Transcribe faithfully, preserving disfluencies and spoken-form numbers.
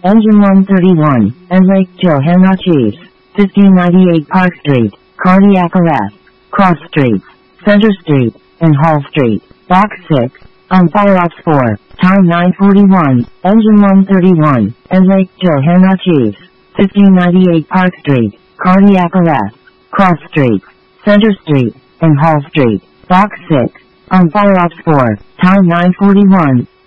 Engine one thirty-one, and Lake Johanna Chiefs, fifteen ninety-eight Park Street, Cardiac Arrest, Cross Streets, Center Street, and Hall Street, Box six, on Fire Ops four, time nine forty-one, Engine one thirty-one, and Lake Johanna Chiefs, fifteen ninety-eight Park Street, Cardiac Arrest, Cross Streets, Center Street, and Hall Street, Box six, on Fire Ops four, time nine forty-one.